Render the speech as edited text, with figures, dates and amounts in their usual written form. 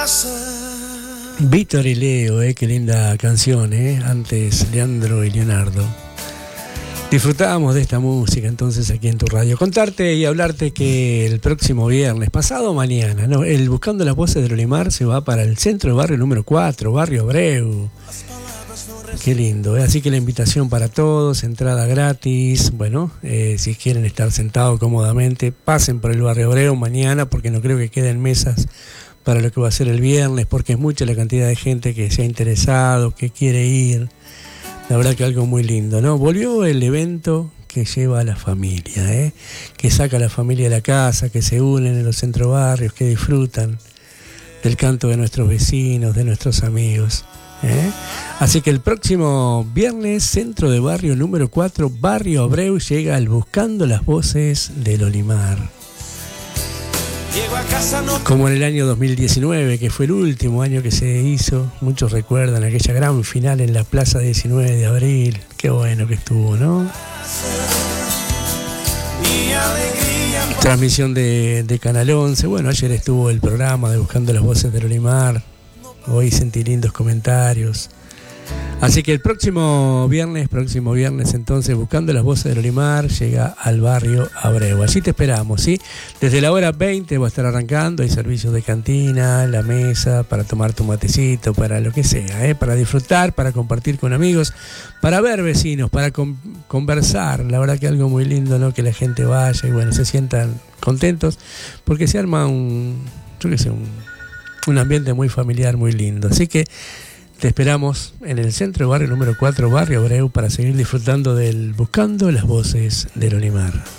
Víctor y Leo, qué linda canción, antes Leandro y Leonardo. Disfrutábamos de esta música entonces aquí en tu radio. Contarte y hablarte que el próximo viernes, pasado mañana, ¿no? El Buscando las Voces del Olimar se va para el centro de barrio número 4, Barrio Abreu. Qué lindo, así que la invitación para todos, entrada gratis. Bueno, si quieren estar sentados cómodamente, pasen por el Barrio Abreu mañana, porque no creo que queden mesas para lo que va a ser el viernes, porque es mucha la cantidad de gente que se ha interesado, que quiere ir. La verdad que algo muy lindo, ¿no? Volvió el evento que lleva a la familia, que saca a la familia de la casa, que se unen en los centros barrios, que disfrutan del canto de nuestros vecinos, de nuestros amigos. Así que el próximo viernes, centro de barrio número 4, Barrio Abreu, llega al Buscando las Voces del Olimar. Como en el año 2019, que fue el último año que se hizo, muchos recuerdan aquella gran final en la Plaza 19 de Abril. Qué bueno que estuvo, ¿no? Transmisión de Canal 11. Bueno, ayer estuvo el programa de Buscando las Voces del Olimar. Hoy sentí lindos comentarios. Así que el próximo viernes entonces, Buscando las Voces del Olimar llega al Barrio Abreu. Allí te esperamos, ¿sí? Desde la hora 20 va a estar arrancando, hay servicios de cantina, la mesa, para tomar tu matecito, para lo que sea, para disfrutar, para compartir con amigos, para ver vecinos, para conversar. La verdad que algo muy lindo, ¿no? Que la gente vaya y bueno, se sientan contentos, porque se arma un ambiente muy familiar, muy lindo. Así que te esperamos en el centro de barrio número 4, Barrio Abreu, para seguir disfrutando del Buscando las Voces del Olimar.